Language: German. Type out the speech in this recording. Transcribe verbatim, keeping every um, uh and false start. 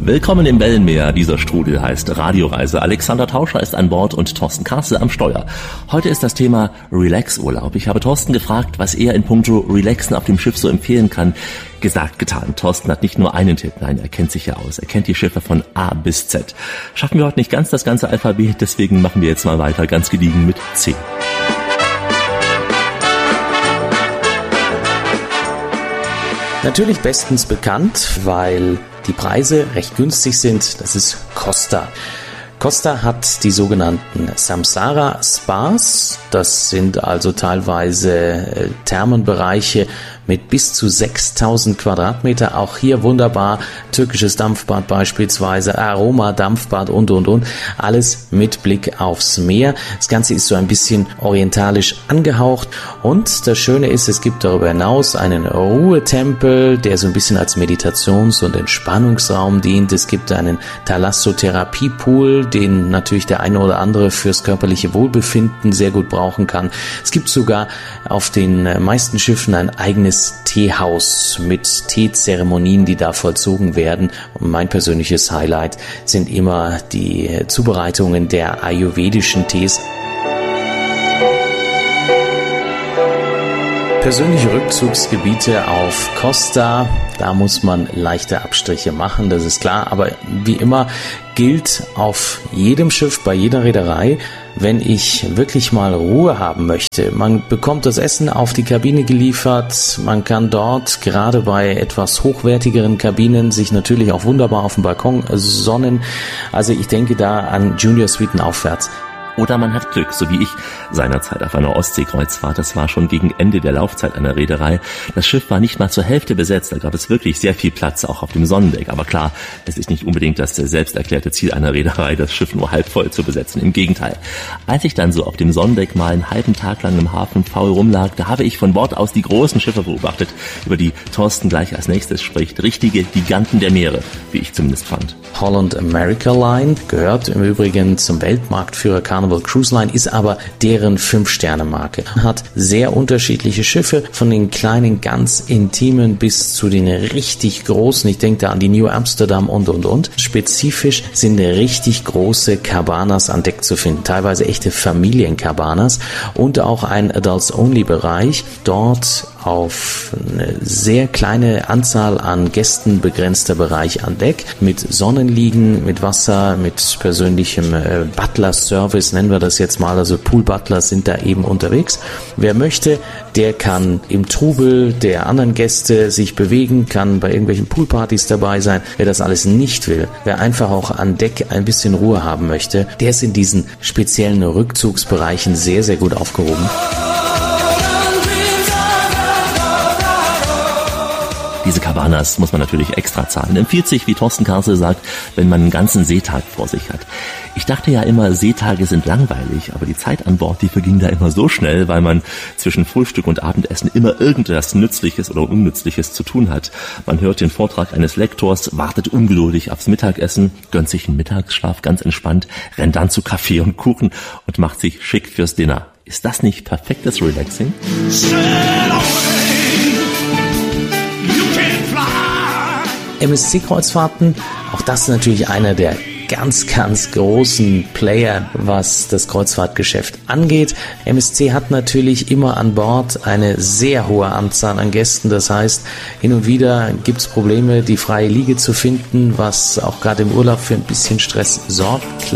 Willkommen im Wellenmeer. Dieser Strudel heißt Radioreise. Alexander Tauscher ist an Bord und Thorsten Karsel am Steuer. Heute ist das Thema Relax-Urlaub. Ich habe Thorsten gefragt, was er in puncto Relaxen auf dem Schiff so empfehlen kann. Gesagt, getan. Thorsten hat nicht nur einen Tipp, nein, er kennt sich ja aus. Er kennt die Schiffe von A bis Z. Schaffen wir heute nicht ganz das ganze Alphabet, deswegen machen wir jetzt mal weiter, ganz gediegen mit C. Natürlich bestens bekannt, weil die Preise recht günstig sind, das ist Costa. Costa hat die sogenannten Samsara Spas, das sind also teilweise Thermenbereiche mit bis zu sechstausend Quadratmeter, auch hier wunderbar, türkisches Dampfbad beispielsweise, Aroma-Dampfbad und, und, und, alles mit Blick aufs Meer. Das Ganze ist so ein bisschen orientalisch angehaucht und das Schöne ist, es gibt darüber hinaus einen Ruhetempel, der so ein bisschen als Meditations- und Entspannungsraum dient. Es gibt einen Thalassotherapie-Pool, den natürlich der eine oder andere fürs körperliche Wohlbefinden sehr gut brauchen kann. Es gibt sogar auf den meisten Schiffen ein eigenes Teehaus mit Teezeremonien, die da vollzogen werden. Und mein persönliches Highlight sind immer die Zubereitungen der ayurvedischen Tees. Persönliche Rückzugsgebiete auf Costa, da muss man leichte Abstriche machen, das ist klar, aber wie immer gilt auf jedem Schiff, bei jeder Reederei, wenn ich wirklich mal Ruhe haben möchte. Man bekommt das Essen auf die Kabine geliefert, man kann dort gerade bei etwas hochwertigeren Kabinen sich natürlich auch wunderbar auf dem Balkon sonnen. Also ich denke da an Junior Suiten aufwärts. Oder man hat Glück, so wie ich seinerzeit auf einer Ostseekreuzfahrt. Das war schon gegen Ende der Laufzeit einer Reederei. Das Schiff war nicht mal zur Hälfte besetzt. Da gab es wirklich sehr viel Platz, auch auf dem Sonnendeck. Aber klar, es ist nicht unbedingt das selbst erklärte Ziel einer Reederei, das Schiff nur halb voll zu besetzen. Im Gegenteil. Als ich dann so auf dem Sonnendeck mal einen halben Tag lang im Hafen faul rumlag, da habe ich von Bord aus die großen Schiffe beobachtet, über die Thorsten gleich als nächstes spricht. Richtige Giganten der Meere, wie ich zumindest fand. Holland America Line gehört im Übrigen zum Weltmarktführer Carnival Cruise Line, ist aber deren fünf-Sterne-Marke. Hat sehr unterschiedliche Schiffe, von den kleinen, ganz intimen bis zu den richtig großen. Ich denke da an die New Amsterdam und, und, und. Spezifisch sind richtig große Cabanas an Deck zu finden, teilweise echte Familien-Cabanas und auch ein Adults-Only-Bereich. Dort auf eine sehr kleine Anzahl an Gästen begrenzter Bereich an Deck mit Sonnenliegen, mit Wasser, mit persönlichem äh, Butler-Service, nennen wir das jetzt mal, also Pool-Butlers sind da eben unterwegs. Wer möchte, der kann im Trubel der anderen Gäste sich bewegen, kann bei irgendwelchen Poolpartys dabei sein. Wer das alles nicht will, wer einfach auch an Deck ein bisschen Ruhe haben möchte, der ist in diesen speziellen Rückzugsbereichen sehr, sehr gut aufgehoben. Diese Cabanas muss man natürlich extra zahlen. Empfiehlt sich, wie Thorsten Karsel sagt, wenn man einen ganzen Seetag vor sich hat. Ich dachte ja immer, Seetage sind langweilig, aber die Zeit an Bord, die verging da immer so schnell, weil man zwischen Frühstück und Abendessen immer irgendetwas Nützliches oder Unnützliches zu tun hat. Man hört den Vortrag eines Lektors, wartet ungeduldig aufs Mittagessen, gönnt sich einen Mittagsschlaf ganz entspannt, rennt dann zu Kaffee und Kuchen und macht sich schick fürs Dinner. Ist das nicht perfektes Relaxing? M S C-Kreuzfahrten, auch das ist natürlich einer der ganz, ganz großen Player, was das Kreuzfahrtgeschäft angeht. M S C hat natürlich immer an Bord eine sehr hohe Anzahl an Gästen. Das heißt, hin und wieder gibt es Probleme, die freie Liege zu finden, was auch gerade im Urlaub für ein bisschen Stress sorgt.